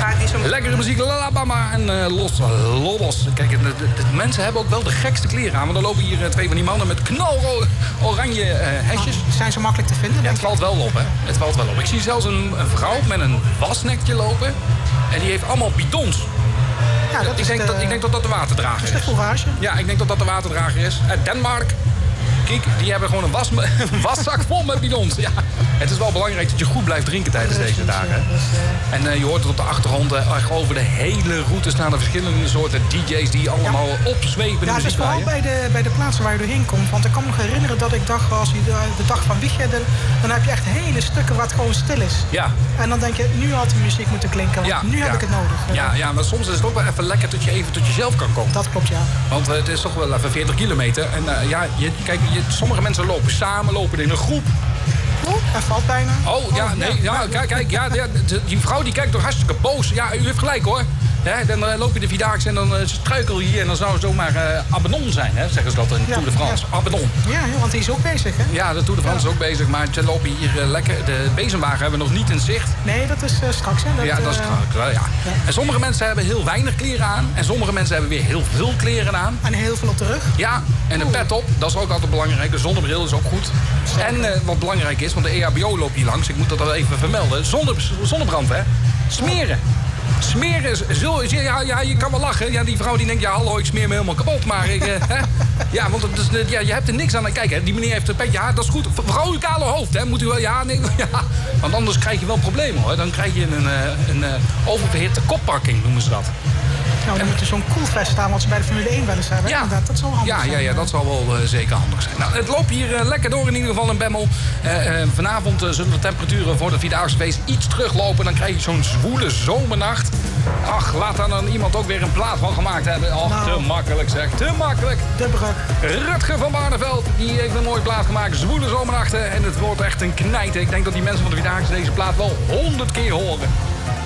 Lekkere muziek, Alabama en Los Lobos. Kijk, de mensen hebben ook wel de gekste kleren aan. Want er lopen hier twee van die mannen met knaloranje hesjes. Zijn ze makkelijk te vinden? Ja, het valt wel op, hè. Het valt wel op. Ik zie zelfs een vrouw met een wasnekje lopen. En die heeft allemaal bidons. Ja, ik denk dat dat de waterdrager is. Dat is de fourage? Ja, ik denk dat dat de waterdrager is. Uit Denemarken. Kijk, die hebben gewoon een waszak vol met bidons. Ja. Het is wel belangrijk dat je goed blijft drinken tijdens deze dagen. En je hoort het op de achtergrond. Over de hele route staan er verschillende soorten DJ's die allemaal opzwepen. Ja, dat is vooral bij de plaatsen waar je doorheen komt. Want ik kan me nog herinneren dat ik dacht, als je de dag van Wiegje, dan heb je echt hele stukken wat gewoon stil is. Ja. En dan denk je, nu had de muziek moeten klinken, want nu heb ik het nodig. Ja, maar soms is het ook wel even lekker dat je even tot jezelf kan komen. Dat klopt, ja. Want het is toch wel even 40 kilometer. En kijk, sommige mensen lopen samen, lopen in een groep. Hij valt bijna. Kijk, die vrouw die kijkt toch hartstikke boos. Ja, u heeft gelijk hoor. Ja, dan loop je de Vierdaagse en dan struikel je hier en dan zou het zomaar Abenon zijn, hè, zeggen ze dat in Tour de France. Ja. Abenon. Ja, want die is ook bezig, hè? Ja, de Tour de France is ook bezig, maar ze lopen hier lekker. De bezemwagen hebben we nog niet in zicht. Nee, dat is straks, hè? Dat is straks, ja. En sommige mensen hebben heel weinig kleren aan en sommige mensen hebben weer heel veel kleren aan. En heel veel op de rug. Ja, en een pet op, dat is ook altijd belangrijk. Een zonnebril is ook goed. En wat belangrijk is, want de EHBO loopt hier langs, ik moet dat wel even vermelden. Zonnebrand, hè? Smeren. Smeren is zo... Ja, je kan wel lachen. Ja, die vrouw die denkt, ja hallo, ik smeer me helemaal kapot. Maar ja, want het is, je hebt er niks aan. Kijk, hè, die meneer heeft een petje. Ja, dat is goed. Vooral uw kale hoofd, hè. Moet u wel... Ja, nee, ja. Want anders krijg je wel problemen, hoor. Dan krijg je een oververhitte koppakking, noemen ze dat. Nou, dan moet er zo'n koelvest staan wat ze bij de Formule 1 wel eens hebben. Ja, dat zal handig zijn. Ja, dat zal wel zeker handig zijn. Nou, het loopt hier lekker door in ieder geval in Bemmel. Vanavond zullen de temperaturen voor de Vierdaagse feest iets teruglopen. Dan krijg je zo'n zwoele zomernacht. Ach, laat daar dan iemand ook weer een plaat van gemaakt hebben. Och, te makkelijk zeg, te makkelijk. De brug. Rutger van Barneveld, die heeft een mooie plaat gemaakt. Zwoele zomernachten en het wordt echt een knijter. Ik denk dat die mensen van de Vierdaagse deze plaat wel 100 keer horen.